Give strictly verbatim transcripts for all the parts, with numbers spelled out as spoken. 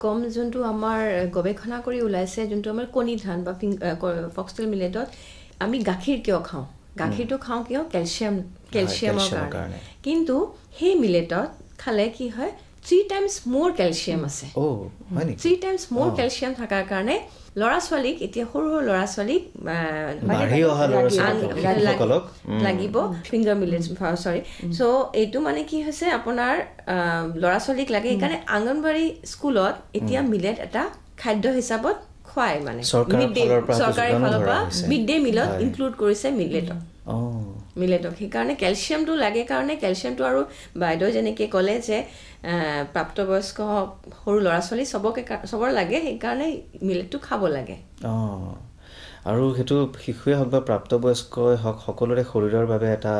কম যোনটো আমাৰ গৱেষণা কৰি ওলাইছে যোনটো আমাৰ কণী ধান বা ফক্সটেল মিলেটত আমি গাখীৰ কিয় খাওঁ গাখীৰটো খাওঁ কিয় ক্যালসিয়াম ক্যালসিয়ামৰ কাৰণে কিন্তু সেই মিলেটত খালে কি হয় three times more calcium আছে ও হয় নি three times more calcium থাকাৰ কাৰণে লৰা ছোৱালীক এতিয়া সৰু সৰু লৰা ছোৱালীক বাঢ়ি অহা লৰা ছোৱালীক লাগিব ফিংগাৰ মিলেটছ সৰি সো এইটো মানে কি হৈছে আপোনাৰ লৰা ছোৱালীক লাগে এইকাৰণে আংগনবাড়ী স্কুলত এতিয়া মিলেট এটা খাদ্য হিচাপত খুৱাই মানে চৰকাৰী ফালৰ পৰা মিড ডে মিলত ইনক্লুড কৰিছে মিলেটত মিলেটক সেইকাৰণে ক্যালসিয়ামটো লাগে কাৰণে ক্যালসিয়ামটো আৰু বাইদেউ যেনেকৈ ক'লে যে প্ৰাপ্তবয়স্ক সৰু ল'ৰা ছোৱালী সবকে সবৰ লাগে সেইকাৰণে মিলেটটো খাব লাগে আৰু হেতু শিশুৱে হক বা প্ৰাপ্তবয়স্কই হক সকলোৰে শৰীৰৰ বাবে এটা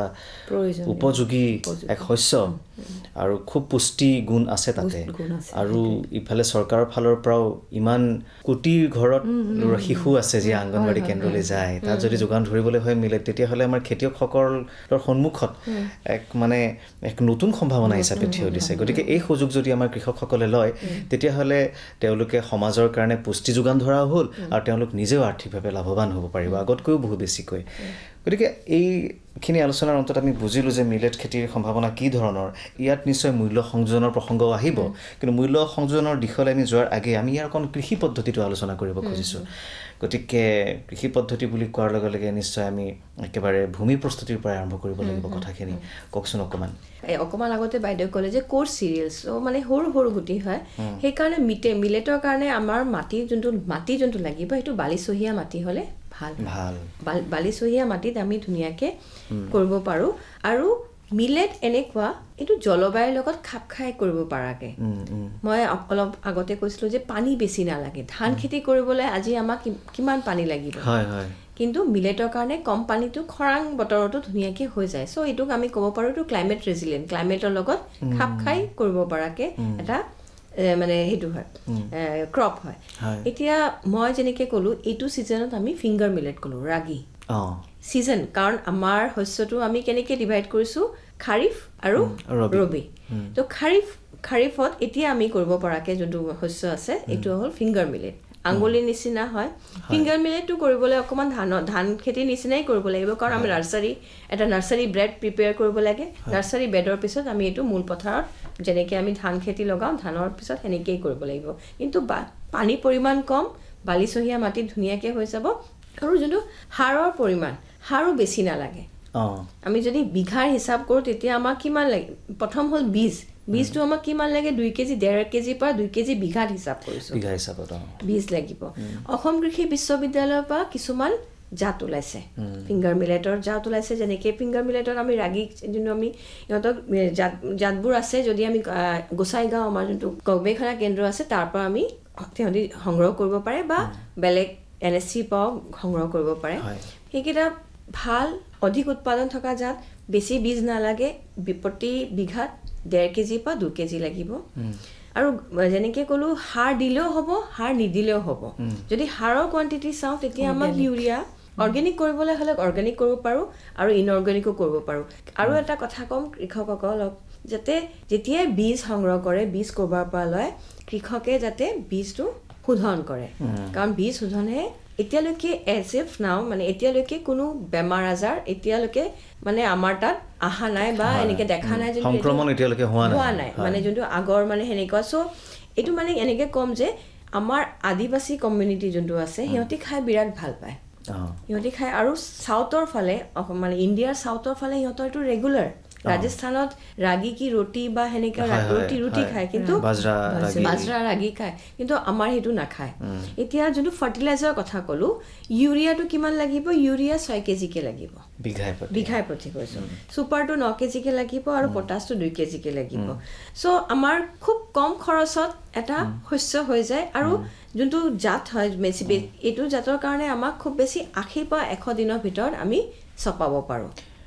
উপযোগী এক শস্য আৰু খুব পুষ্টি গুণ আছে তাতে আৰু ইফালে চৰকাৰৰ ফালৰ পৰাও ইমান কোটি ঘৰত শিশু আছে যে আংগনবাড়ী কেন্দ্ৰলৈ যায় তাত যদি যোগান ধৰিবলৈ হয় মিলে তেতিয়া হলে আমাৰ খেতিয়কসকলৰ সন্মুখত এক মানে এক নতুন সম্ভাৱনা হিচাপে থিয় দিছে গতিকে এই সুযোগ যদি আমাৰ কৃষকসকলে লয় তেতিয়া হলে তেওঁলোকে সমাজৰ কাৰণে পুষ্টি যোগান ধৰা হ'ল আৰু তেওঁলোক নিজেও আৰ্থিকভাৱে লাভৱান হ'ব পাৰিব আগতকৈও বহু বেছিকৈ গতিকে এইখিনি আলোচনাৰ অন্তত আমি বুজিলো যে মিলেট খেতিৰ সম্ভাৱনা কি ধৰণৰ ইয়াত নিশ্চয় মূল্য সংযোজনৰ প্ৰসংগ আহিব কিন্তু মূল্য সংযোজনৰ দিশলৈ আমি যোৱাৰ আগে আমি ইয়াৰ কোন কৃষি পদ্ধতিটো আলোচনা কৰিব খুজিছো গতিকে কৃষি পদ্ধতি বুলি কোৱাৰ লগে লগে নিশ্চয় আমি একেবাৰে ভূমি প্ৰস্তুতিৰ পৰা আৰম্ভ কৰিব লাগিব কথাখিনি ককচোন অকমান এই অকমান আগতে বাইদেউ ক'লে যে কোৰ্স সিৰিয়ালছ ও মানে সৰু সৰু গুটি হয় সেই কাৰণে মিটে মিলেটৰ কাৰণে আমাৰ মাটি যোনটো মাটি যোনটো লাগিব সেইটো বালিচহীয়া মাটি হলে ভাল ভাল বালিচহীয়া মাটিত আমি ধুনিয়াকে কৰিব পাৰো আৰু মিলেট এনেকুৱা এটো জলবায়ুৰ লগত খাপ খাই কৰিব পাৰাকে মই অলপ আগতে কৈছিলো যে পানী বেছি না লাগে ধান খেতি কৰিবলৈ আজি আমাক কিমান পানী লাগিব হয় হয় কিন্তু মিলেটৰ কাৰণে কম পানীটো খৰাং বতৰতো ধুনিয়াকে হৈ যায় সো এটোক আমি ক'ব পাৰো তো ক্লাইমেট ৰেজিলিয়েন্ট ক্লাইমেটৰ লগত খাপ খাই কৰিব পাৰাকে এটা মানে হেতু হয় ক্ৰপ হয় এতিয়া মই যেনেকৈ ক'লো এইটো সিজনত আমি ফিংগাৰ মিলেট ক'লো ৰাগি অ সিজন কাৰণ আমাৰ শস্যটো আমি কেনেকৈ ডিভাইড কৰিছো খাৰিফ আৰু ৰবি তো খাৰিফ খাৰিফত এতিয়া আমি কৰিব পৰাকে যোনটো শস্য আছে এটো হ'ল ফিংগাৰ মিলেট আঙ্গুলি নিচিনা হয় ফিংগাৰ মিলেটটো কৰিবলৈ অকমান ধান ধান খেতি নিচিনাই কৰিব লাগিব কাৰণ আমি নাৰ্সাৰী এটা নাৰ্সাৰী ব্ৰেড প্ৰিপেয়াৰ কৰিব লাগে নাৰ্সাৰী বেডৰ পিছত আমি এটো মূল পথাৰত যেনেকৈ আমি ধান খেতি লগাও ধানৰ পিছত হেনেকেই কৰিব লাগিব কিন্তু পানী পৰিমাণ কম বালিচহীয়া মাটিত ধুনিয়াকে হৈ যাব আৰু যোনটো হাৰৰ পৰিমাণ হাৰো বেছি না লাগে অ আমি যদি বিঘাৰ হিচাপ কৰো তেতিয়া আমাক কিমান লাগে প্ৰথম হল বীজ বীজটো আমাক কিমান লাগে দুই কেজি ডেৰ কেজি পৰা দুই কেজি বিঘাত হিচাপ কৰিছো বিঘা হিচাপত বীজ লাগিব অসম কৃষি বিশ্ববিদ্যালয়ৰ পৰা কিছুমান জাত ওলাইছে ফিংগাৰ মিলেটৰ জাত ওলাইছে যেনেকৈ ফিংগাৰ মিলেটৰ আমি ৰাগি যোনটো আমি ইহঁতক জাত জাতবোৰ আছে যদি আমি গোসাইগাঁও আমাৰ যোনটো গৱেষণা কেন্দ্ৰ আছে তাৰ পৰা আমি তেহঁতি সংগ্ৰহ কৰিব পাৰে বা বেলেগ এন এছ চি পাও সংগ্ৰহ কৰিব পাৰে সেইকেইটা ভাল অধিক উৎপাদন থকা জাত বেছি বীজ নালাগে বিপত্তি বিঘাত ডেৰ কেজি পৰা দুই কেজি লাগিব আৰু যেনেকৈ ক'লো সাৰ দিলেও হ'ব সাৰ নিদিলেও হ'ব যদি সাৰৰ কোৱান্টিটি চাওঁ তেতিয়া আমাক ইউৰিয়া অৰ্গেনিক কৰিবলৈ হলে অৰ্গেনিক কৰিব পাৰো আৰু ইনঅৰ্গেনিকো কৰিব পাৰো আৰু এটা কথা কম কৃষকসকলক যাতে যেতিয়া বীজ সংগ্ৰহ কৰে বীজ কৰবাৰ পৰা লয় কৃষকে যাতে বীজটো শোধন কৰে কাৰণ বীজ শোধনে এতিয়ালৈকে এজ ইফ নাও মানে এতিয়ালৈকে কোনো বেমাৰ আজাৰ এতিয়ালৈকে মানে আমাৰ তাত আহা নাই বা এনেকে দেখা নাই যে সংক্ৰমণ এতিয়ালৈকে হোৱা নাই মানে যোনটো আগৰ মানে হেনেকুৱা সো এটো মানে এনেকে কম যে আমাৰ আদিবাসী কমিউনিটি যোনটো আছে হিহঁতি খাই বিৰাট ভাল পায় হিহঁতি খাই আৰু সাউথৰ ফালে মানে ইণ্ডিয়াৰ সাউথৰ ফালে হিহঁতৰ এটো ৰেগুলাৰ ৰাজস্থানত ৰাগি কি ৰুটি বা হেনেকা ৰুটি ৰুটি খায় কিন্তু বাজৰা বাজৰা ৰাগি খায় কিন্তু আমাৰ হেতু না খায় এতিয়া যোনটো ফাৰ্টিলাইজাৰৰ কথা ক'লো ইউৰিয়াটো কিমান লাগিব ইউৰিয়া ছয় কেজি কে লাগিব বিঘাই প্ৰতি বিঘাই প্ৰতি কৈছো সুপাৰটো ন কেজি কে লাগিব আৰু পটাছটো দুই কেজি কে লাগিব সো আমাৰ খুব কম খৰচত এটা শস্য হৈ যায় আৰু যোনটো জাত হয় মেচি এটো জাতৰ কাৰণে আমাক খুব বেছি আশী পৰা এশ দিনৰ ভিতৰত আমি চপাব পাৰো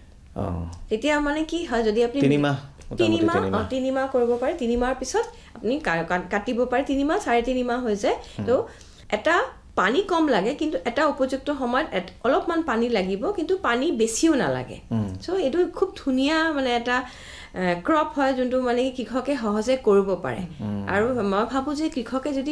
তেতিয়া মানে কি হয় যদি আপুনি তিনি মাহ তিনি মাহ তিনি মাহ কৰিব পাৰে তিনি মাহৰ পিছত আপুনি কাটিব পাৰে তিনি মাহ চাৰে তিনি মাহ হৈ যায় তো এটা পানী কম লাগে কিন্তু এটা উপযুক্ত সময়ত অলপমান পানী লাগিব কিন্তু পানী বেছিও না লাগে সো এটো খুব ধুনিয়া মানে এটা ক্ৰপ হয় যোনটো মানে কৃষকে সহজে কৰিব পাৰে আৰু মই ভাবো যে কৃষকে যদি